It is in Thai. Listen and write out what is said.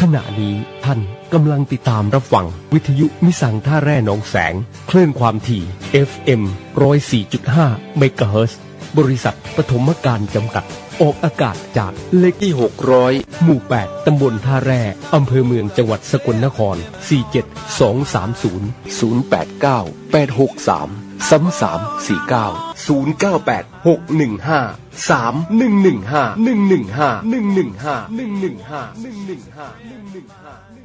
ณะนี้ท่านกำลังติดตามรับฟังวิทยุมิสังท่าแร่หนองแสงคลื่นความถี่ FM 104.5 เมกะเฮิรตซ์บริษัทปฐมการจำกัดออกอากาศจากเลขที่600หมู่8ตำบลท่าแร่อำเภอเมืองจังหวัดสกลนคร47230 089 863 3349 098 615 3115 115 115 115 115 115